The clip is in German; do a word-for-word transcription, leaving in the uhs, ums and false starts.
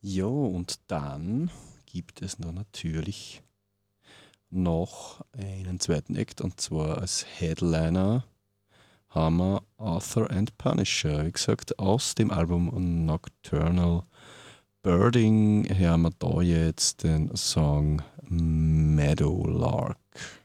Ja, und dann gibt es noch natürlich noch einen zweiten Act, und zwar als Headliner haben wir Arthur and Punisher. Wie gesagt, aus dem Album Nocturnal Birding hören wir da jetzt den Song Meadowlark.